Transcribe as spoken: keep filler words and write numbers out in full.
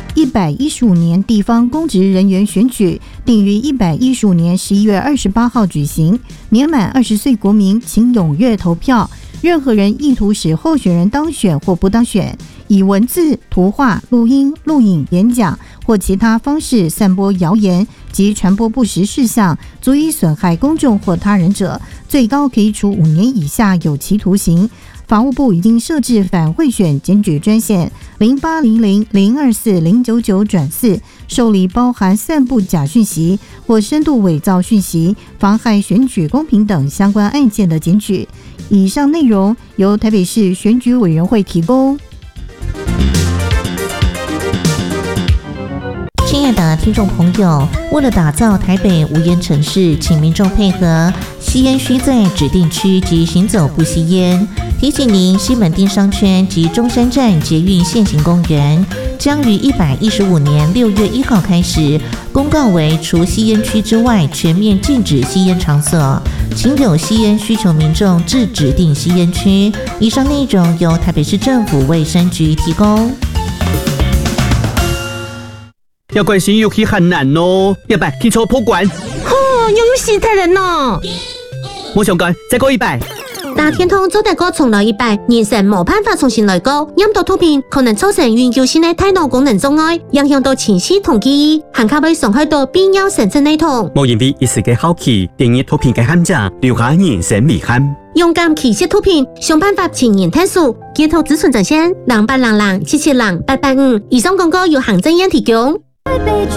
一百一十五年地方公职人员选举定于一百一十五年十一月二十八号举行，年满二十岁国民请踊跃投票。任何人意图使候选人当选或不当选，以文字、图画、录音、录影、演讲或其他方式散播谣言及传播不实事项，足以损害公众或他人者，最高可以处五年以下有期徒刑。法务部已经设置反贿选检举专线零八零零零二四零九九转四，受理包含散布假讯息或深度伪造讯息、妨害选举公平等相关案件的检举。以上内容由台北市选举委员会提供。 亲爱的听众朋友，为了打造台北无烟城市，请民众配合，吸烟需在指定区及行走不吸烟。提醒您，西门町商圈及中山站捷运现行公园将于一百一十五年六月一号开始公告为除吸烟区之外全面禁止吸烟场所，请有吸烟需求民众至指定吸烟区。以上内容由台北市政府卫生局提供。 要关心游戏很难哦，一百听错破关。 哦，又有新的人哦。 我想讲，再过一百。 打天通做大哥重来一百，人生冇辦法重新來過。飲到圖片可能造成永久性的大腦功能障礙，影響到清晰同記憶，還可能傷害到必要神經系統。 冇因為一時嘅好奇，電熱圖片嘅陷阱，留下人生遺憾。 勇敢棄設圖片，想辦法前沿探索。街頭只存在線，零八零零七七零八八五。以上廣告由行政院提供。